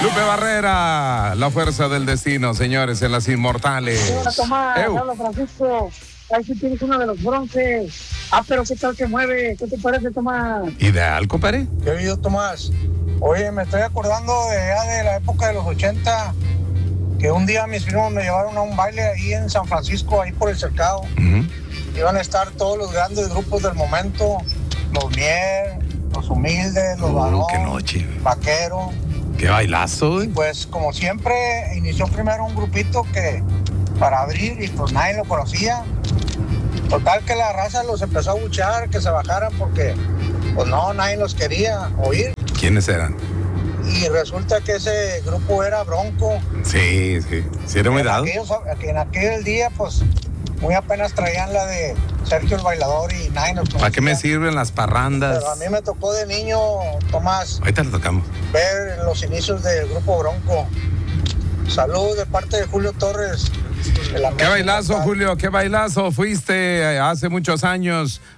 Lupe Barrera, la fuerza del destino, señores, en las inmortales. Hola, Tomás, habla Francisco. Ahí sí tienes uno de los bronces. Pero ¿qué tal que mueve? ¿Qué te parece, Tomás? Ideal, compadre. ¿Qué ha habido, Tomás? Oye, me estoy acordando de la época de los 80, que un día mis primos me llevaron a un baile ahí en San Francisco, ahí por el cercado. Iban a estar todos los grandes grupos del momento, los Mier, los Humildes, los Varón, qué noche. Vaquero. Qué bailazo, Y pues como siempre inició primero un grupito que para abrir y pues nadie lo conocía. Total que la raza los empezó a buchar, que se bajaran porque pues no, nadie los quería oír. ¿Quiénes eran? Y resulta que ese grupo era Bronco. Sí, era muy dado. En aquel día pues muy apenas traían la de Sergio el Bailador y nadie nos conocía. ¿Para qué me sirven las parrandas? Pero a mí me tocó de niño, Tomás, ahorita lo tocamos, ver los inicios del grupo Bronco. Salud de parte de Julio Torres. Qué bailazo, Julio, qué bailazo. Fuiste hace muchos años